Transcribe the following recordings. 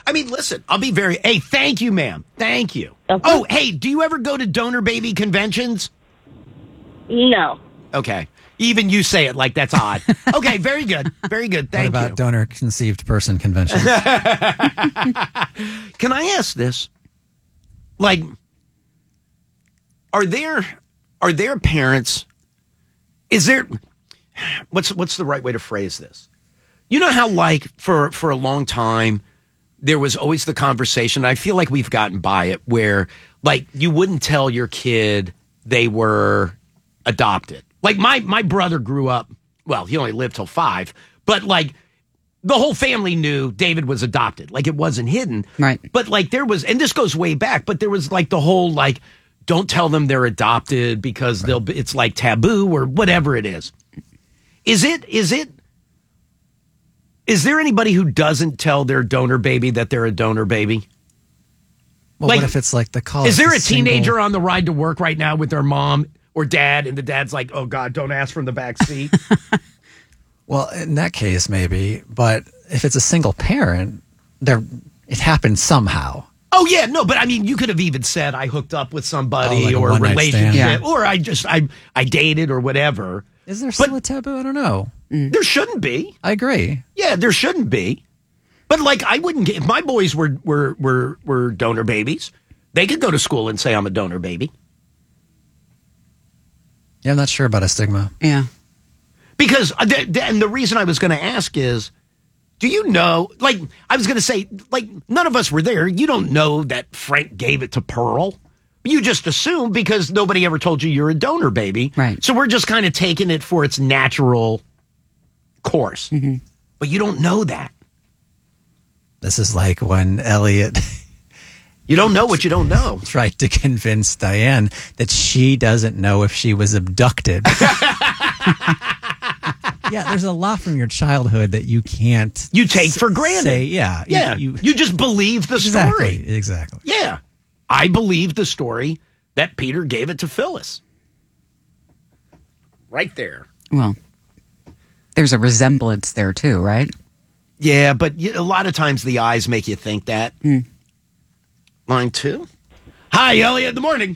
I mean, listen, I'll be hey, thank you, ma'am. Thank you. Okay. Oh, hey, do you ever go to donor baby conventions? No. Okay. Even you say it like that's odd. Okay, very good. Very good. Thank What you. about donor conceived person convention? Can I ask this? Like, are there parents? Is there what's the right way to phrase this? You know how like for a long time there was always the conversation. I feel like we've gotten by it where like you wouldn't tell your kid they were adopted. Like my brother grew up, well, he only lived till 5, but like the whole family knew David was adopted. Like it wasn't hidden. Right. But like there was, and this goes way back, but there was like the whole like, don't tell them they're adopted because it's like taboo or whatever it is. Is there anybody who doesn't tell their donor baby that they're a donor baby? Well, Like, what if it's like the call? Is there a teenager on the ride to work right now with their mom or dad, and the dad's like, oh, God, don't ask from the back seat? Well, in that case, maybe. But if it's a single parent, it happened somehow. Oh, yeah, no, but I mean, you could have even said I hooked up with somebody like a or a one-night relationship stand. or I dated or whatever. Is there still a taboo? I don't know. There shouldn't be. I agree. Yeah, there shouldn't be. But like, I wouldn't get, if my boys were donor babies, they could go to school and say I'm a donor baby. Yeah, I'm not sure about a stigma. Yeah. Because, and the reason I was going to ask is, do you know, like, I was going to say, like, none of us were there. You don't know that Frank gave it to Pearl. You just assume because nobody ever told you you're a donor baby. Right. So we're just kind of taking it for its natural course. Mm-hmm. But you don't know that. This is like when Elliot You don't know what you don't know. tried to convince Diane that she doesn't know if she was abducted. Yeah, there's a lot from your childhood that you can't... You take for granted. Say, yeah. Yeah. You just believe the story. Exactly. Yeah. I believe the story that Peter gave it to Phyllis. Right there. Well, there's a resemblance there too, right? Yeah, but a lot of times the eyes make you think that. Line 2. Hi, Elliot. Good morning.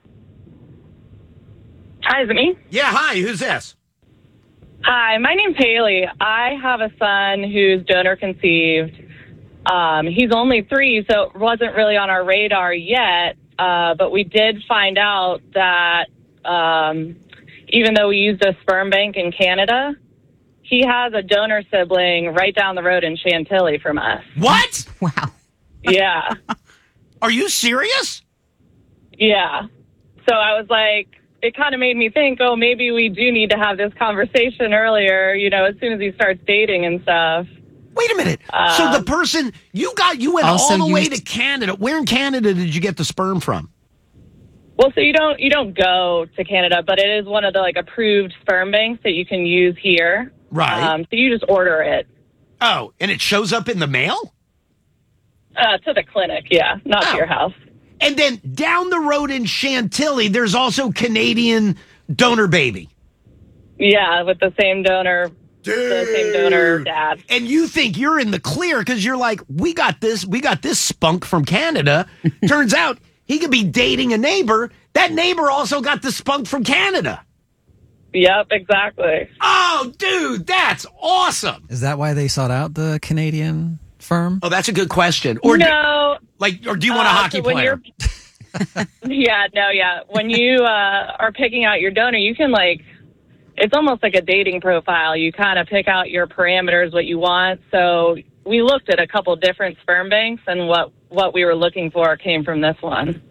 Hi, is it me? Yeah, hi. Who's this? Hi, my name's Haley. I have a son who's donor conceived. He's only 3, so it wasn't really on our radar yet. But we did find out that even though we used a sperm bank in Canada, he has a donor sibling right down the road in Chantilly from us. What? Wow. Yeah. Are you serious? Yeah. So I was like, it kind of made me think, oh, maybe we do need to have this conversation earlier, you know, as soon as he starts dating and stuff. Wait a minute. So the person, you went Also all the way used- to Canada. Where in Canada did you get the sperm from? Well, so you don't go to Canada, but it is one of the like approved sperm banks that you can use here. Right. So you just order it Oh, and it shows up in the mail? to the clinic, yeah, not Oh. to your house. And then down the road in Chantilly, there's also Canadian donor baby. Yeah, with the same donor, the same donor dad. And you think you're in the clear because you're like, we got this spunk from Canada. Turns out he could be dating a neighbor. That neighbor also got the spunk from Canada. Yep, exactly. Oh, dude, that's awesome. Is that why they sought out the Canadian firm? Oh, that's a good question. Or No. or do you want a hockey so when player? Yeah. When you are picking out your donor, you can it's almost like a dating profile. You kind of pick out your parameters, what you want. So we looked at a couple different sperm banks, and what we were looking for came from this one.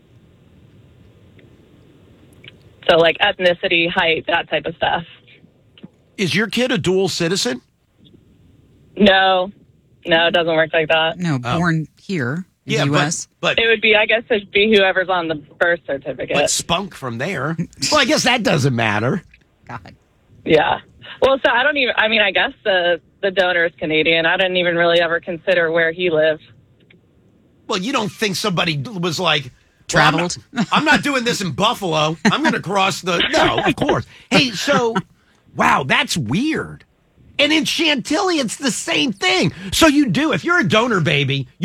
So like ethnicity, height, that type of stuff. Is your kid a dual citizen? No, it doesn't work like that. No, born here in the U.S. but It would be, I guess, it'd be whoever's on the birth certificate. but spunk from there. Well, I guess that doesn't matter. God. Yeah. Well, so I guess the donor is Canadian. I didn't even really ever consider where he lived. Well, you don't think somebody was like, Traveled? Well, I'm not doing this in Buffalo. I'm going to cross the... No, of course. Hey, so, wow, that's weird. And in Chantilly, it's the same thing. So you do, if you're a donor baby...